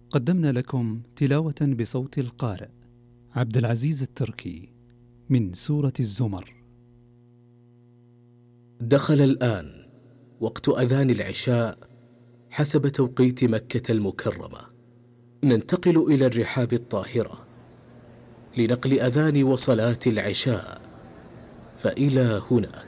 قدمنا لكم تلاوة بصوت القارئ عبد العزيز التركي من سورة الزمر. دخل الآن وقت أذان العشاء حسب توقيت مكة المكرمة. ننتقل إلى الرحاب الطاهرة لنقل أذان وصلاة العشاء، فإلى هناك.